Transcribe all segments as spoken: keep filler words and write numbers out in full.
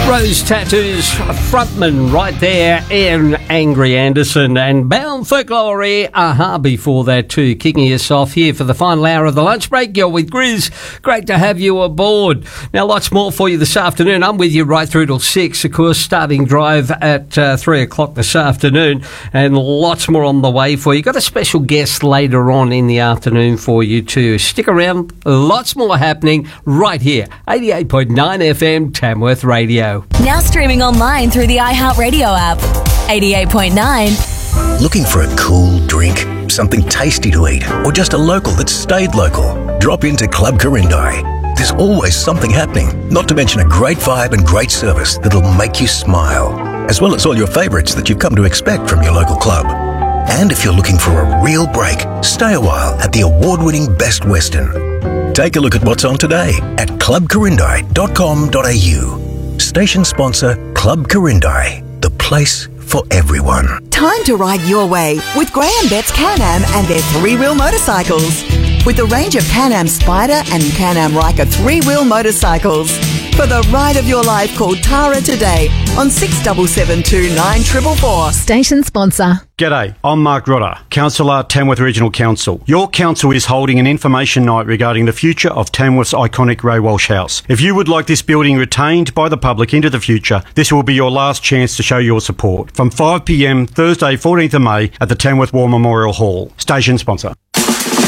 Rose Tattoos frontman right there, Ian Angry Anderson, and Bound for Glory, aha, before that too. Kicking us off here for the final hour of the lunch break. You're with Grizz. Great to have you aboard. Now, lots more for you this afternoon. I'm with you right through till six, of course, starting drive at uh, three o'clock this afternoon, and lots more on the way for you. Got a special guest later on in the afternoon for you too. Stick around, lots more happening right here, eighty-eight point nine F M, Tamworth Radio. Now streaming online through the iHeartRadio app. eighty-eight point nine. Looking for a cool drink, something tasty to eat, or just a local that stayed local? Drop into Club Corindai. There's always something happening, not to mention a great vibe and great service that'll make you smile, as well as all your favourites that you've come to expect from your local club. And if you're looking for a real break, stay a while at the award-winning Best Western. Take a look at what's on today at club corindai dot com dot a u. Station sponsor Club Corindai, the place for everyone. Time to ride your way with Graham Betts Can-Am and their three-wheel motorcycles. With a range of Can-Am Spider and Can-Am Ryker three-wheel motorcycles. For the ride of your life, call Tara today on six seven seven two nine four four four. Station sponsor. G'day, I'm Mark Rodder, Councillor, Tamworth Regional Council. Your council is holding an information night regarding the future of Tamworth's iconic Ray Walsh House. If you would like this building retained by the public into the future, this will be your last chance to show your support. From five p m Thursday, fourteenth of May at the Tamworth War Memorial Hall. Station sponsor.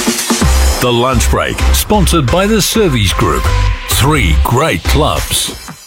The Lunch Break, sponsored by the Service Group. Three great clubs.